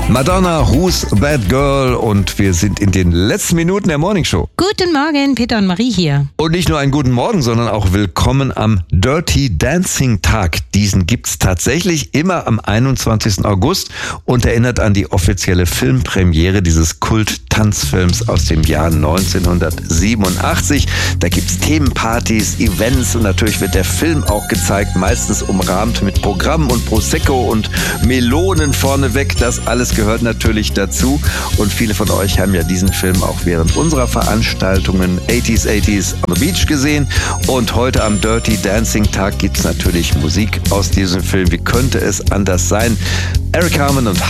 Madonna, Who's That Girl? Und wir sind in den letzten Minuten der Morning Show. Guten Morgen, Peter und Marie hier. Und nicht nur einen guten Morgen, sondern auch willkommen am Dirty Dancing Tag. Diesen gibt's tatsächlich immer am 21. August und erinnert an die offizielle Filmpremiere dieses Kult-Tanzfilms aus dem Jahr 1987. Da gibt's Themenpartys, Events und natürlich wird der Film auch gezeigt, meistens umrahmt mit Programm und Prosecco und Melonen vorneweg. Das alles gehört natürlich dazu und viele von euch haben ja diesen Film auch während unserer Veranstaltungen 80s on the Beach gesehen und heute am Dirty Dancing Tag gibt's natürlich Musik aus diesem Film. Wie könnte es anders sein? Eric Carmen und